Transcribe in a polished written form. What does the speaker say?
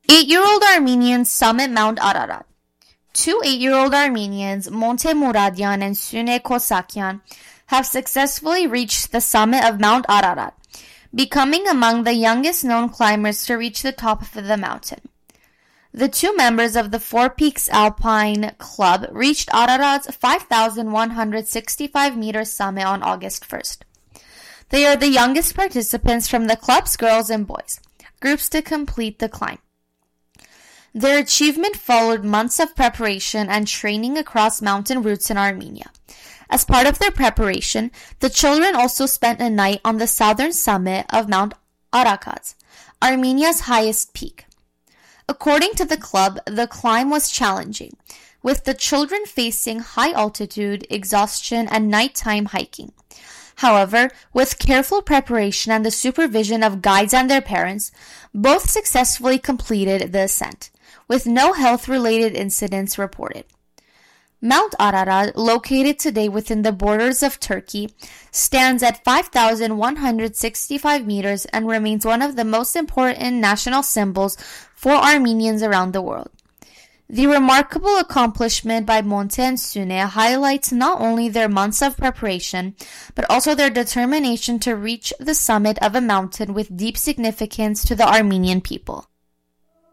8-year-old Armenians summit Mount Ararat. Two 8-year-old Armenians, Monte Muradian and Sune Kosakian, have successfully reached the summit of Mount Ararat, becoming among the youngest known climbers to reach the top of the mountain. The two members of the Four Peaks Alpine Club reached Ararat's 5,165-meter summit on August 1st. They are the youngest participants from the club's girls and boys groups to complete the climb. Their achievement followed months of preparation and training across mountain routes in Armenia. As part of their preparation, the children also spent a night on the southern summit of Mount Arakaz, Armenia's highest peak. According to the club, the climb was challenging, with the children facing high altitude, exhaustion, and nighttime hiking. However, with careful preparation and the supervision of guides and their parents, both successfully completed the ascent, with no health-related incidents reported. Mount Ararat, located today within the borders of Turkey, stands at 5,165 meters and remains one of the most important national symbols for Armenians around the world. The remarkable accomplishment by Monte and Sune highlights not only their months of preparation, but also their determination to reach the summit of a mountain with deep significance to the Armenian people.